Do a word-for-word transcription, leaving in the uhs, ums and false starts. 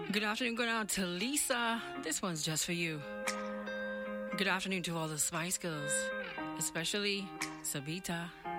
Good afternoon, going out to Lisa. This one's just for you. Good afternoon to all the Spice Girls, especially Sabita.